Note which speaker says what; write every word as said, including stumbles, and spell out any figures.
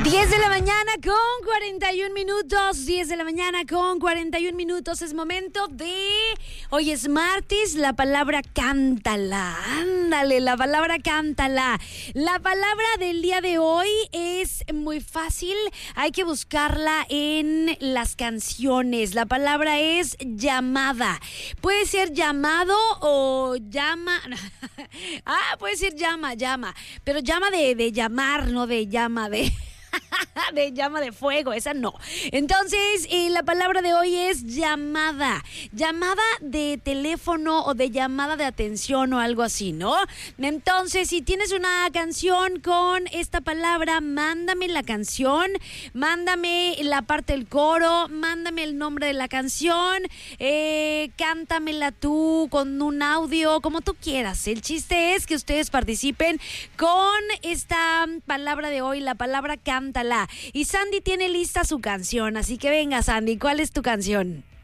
Speaker 1: diez de la mañana con cuarenta y un minutos, diez de la mañana con cuarenta y un minutos, es momento de, hoy es martes, la palabra cántala, ándale, la palabra cántala. La palabra del día de hoy es muy fácil, hay que buscarla en las canciones, la palabra es llamada, puede ser llamado o llama, ah, puede ser llama, llama, pero llama de, de llamar, no de llama de... de llama de fuego, esa no. Entonces, eh, la palabra de hoy es llamada. Llamada de teléfono o de llamada de atención o algo así, ¿no? Entonces, si tienes una canción con esta palabra, mándame la canción, mándame la parte del coro, mándame el nombre de la canción, eh, cántamela tú con un audio, como tú quieras. El chiste es que ustedes participen con esta palabra de hoy, la palabra cántala. Y Sandy tiene lista su canción, así que venga, Sandy, ¿cuál es tu canción?